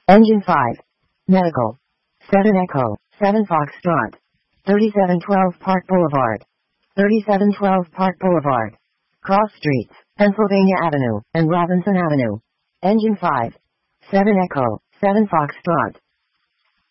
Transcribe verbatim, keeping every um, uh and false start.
Engine five. Medical. seven Echo, seven Foxtrot. thirty-seven twelve Park Boulevard. thirty-seven twelve Park Boulevard. Cross Streets, Pennsylvania Avenue, and Robinson Avenue. Engine five. seven Echo, seven Foxtrot.